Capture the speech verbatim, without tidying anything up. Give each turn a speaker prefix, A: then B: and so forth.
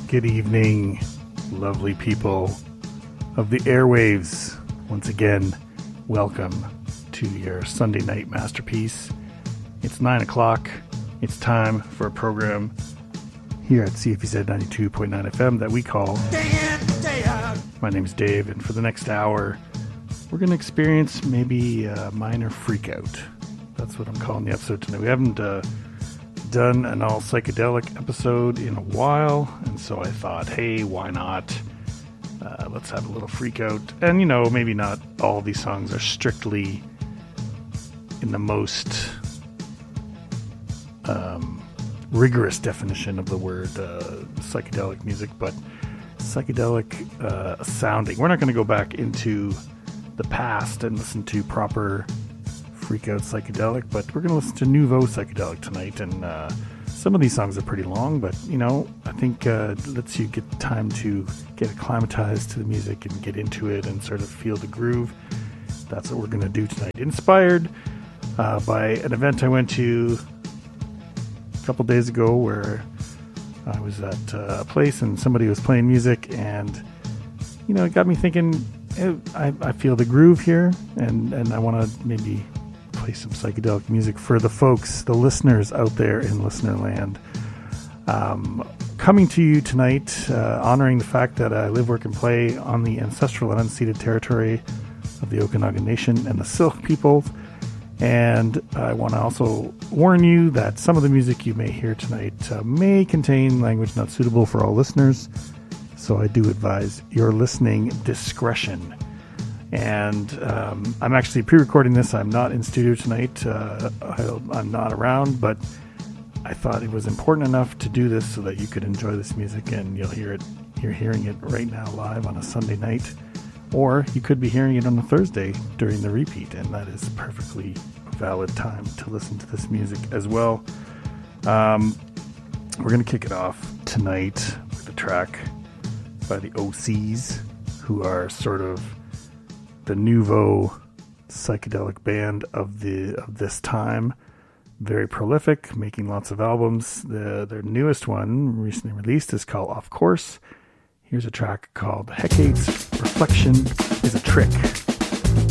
A: Good evening, lovely people of the airwaves. Once again, welcome to your Sunday night masterpiece. It's nine o'clock. It's time for a program here at C F E Z ninety-two point nine F M that we call Day In, Day Out. My name is Dave, and for the next hour, we're going to experience maybe a minor freakout. That's what I'm calling the episode tonight. We haven't uh, done an all psychedelic episode in a while, and so I thought, hey, why not? Uh, let's have a little freak out. And, you know, maybe not all these songs are strictly in the most um, rigorous definition of the word uh, psychedelic music, but psychedelic uh, sounding. We're not going to go back into the past and listen to proper freak out psychedelic, but we're going to listen to nouveau psychedelic tonight. And uh, some of these songs are pretty long, but, you know, I think uh, it lets you get time to get acclimatized to the music and get into it and sort of feel the groove. That's what we're going to do tonight. Inspired uh, by an event I went to a couple days ago where I was at a place and somebody was playing music, and, you know, it got me thinking, I, I feel the groove here, and, and I want to maybe play some psychedelic music for the folks, the listeners out there in listener land. Um, coming to you tonight, uh, honoring the fact that I live, work, and play on the ancestral and unceded territory of the Okanagan Nation and the Syilx peoples. And I want to also warn you that some of the music you may hear tonight uh, may contain language not suitable for all listeners. So I do advise your listening discretion. And um, I'm actually pre-recording this. I'm not in studio tonight. Uh, I'm not around, but I thought it was important enough to do this so that you could enjoy this music, and you'll hear it. You're hearing it right now live on a Sunday night, or you could be hearing it on a Thursday during the repeat, and that is a perfectly valid time to listen to this music as well. Um, we're going to kick it off tonight with a track by the O Cs, who are sort of the nouveau psychedelic band of the of this time. Very prolific, making lots of albums. The, their newest one, recently released, is called Off Course. Here's a track called Hecate's Reflection is a Trick.